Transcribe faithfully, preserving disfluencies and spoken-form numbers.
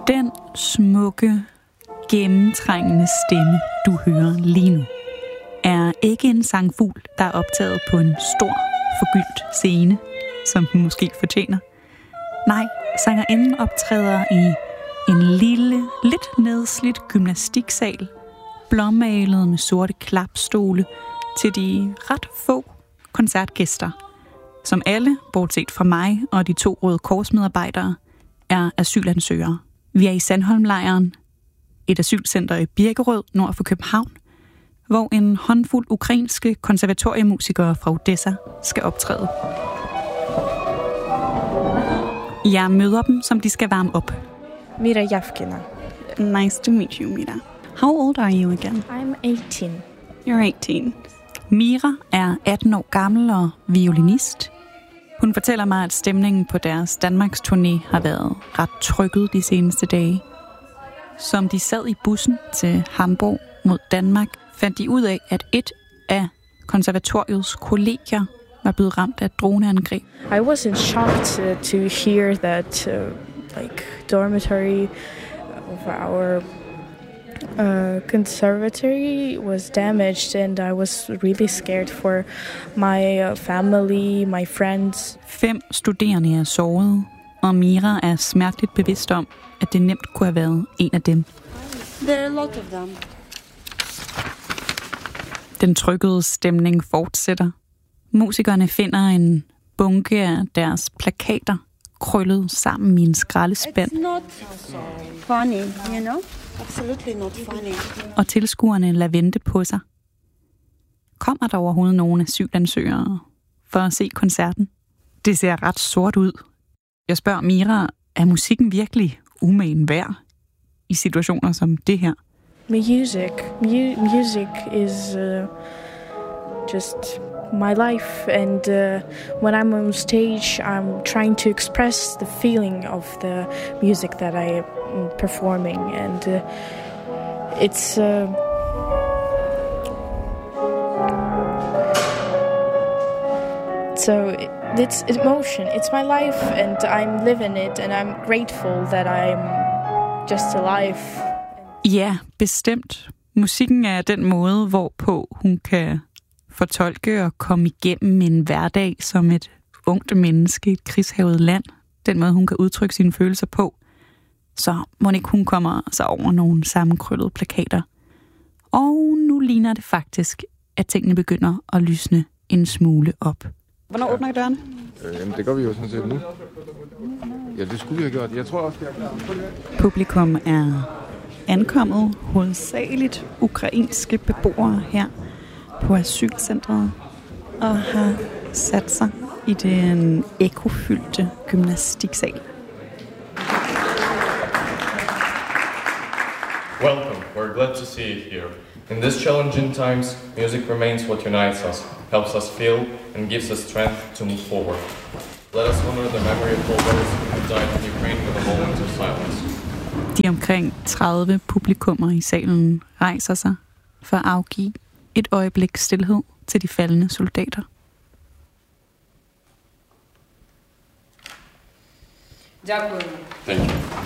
Den smukke, gennemtrængende stemme, du hører lige nu, er ikke en sangfugl, der er optaget på en stor, forgyldt scene, som den måske fortjener. Nej, sangerinden optræder i en lille, lidt nedslidt gymnastiksal, blåmalet med sorte klapstole, til de ret få koncertgæster, som alle, bortset fra mig og de to Røde Kors-medarbejdere, er asylansøgere. Vi er i Sandholmlejren, et asylcenter i Birkerød, nord for København, hvor en håndfuld ukrainske konservatoriemusikere fra Odessa skal optræde. Jeg møder dem, som de skal varme op. Mira Yavkina. Nice to meet you, Mira. How old are you again? I'm eighteen. You're eighteen. Mira er atten år gammel og violinist. Hun fortæller mig, at stemningen på deres Danmarks turné har været ret trykket de seneste dage. Som de sad i bussen til Hamburg mod Danmark, fandt de ud af, at et af konservatoriets kollegier var blevet ramt af et droneangreb. I was in shock to, to hear that uh, like dormitory of our uh, conservatory was damaged, and I was really scared for my uh, family, my friends. Fem studerende er såret, og Mira er smerteligt bevidst om, at det nemt kunne have været en af dem. There are a lot of them. Den trykkede stemning fortsætter. Musikerne finder en bunke af deres plakater krøllet sammen i en skraldespand. It's not funny, you know? Absolutely not funny. Og tilskuerne lader vente på sig. Kommer der overhovedet nogen asylansøgere for at se koncerten? Det ser ret sort ud. Jeg spørger Mira, er musikken virkelig umagen værd i situationer som det her? Music, mu- music is uh, just my life, and uh, when I'm on stage, I'm trying to express the feeling of the music that I am performing, and uh, it's uh, so it's emotion. It's my life, and I'm living it, and I'm grateful that I'm just alive. Ja, bestemt. Musikken er den måde, hvorpå hun kan fortolke og komme igennem en hverdag som et ungt menneske i et krigshavet land. Den måde, hun kan udtrykke sine følelser på. Så må ikke hun kommer sig over nogle sammenkrøllede plakater. Og nu ligner det faktisk, at tingene begynder at lysne en smule op. Hvornår åbner I døren? Øh, jamen, det gør vi jo sådan set nu. Ja, det skulle vi have gjort. Jeg tror også, det er klart. Publikum er ankommet, hovedsageligt ukrainske beboere her på asylcentret, og har sat sig i den ekofyldte gymnastiksal. Welcome. We're glad to see you here. In these challenging times, music remains what unites us, helps us feel, and gives us strength to move forward. Let us honor the memory of all those who have died in Ukraine with a moment of silence. De omkring tredive publikummer i salen rejser sig for at afgive et øjeblik stilhed til de faldne soldater. Дякую. Thank you.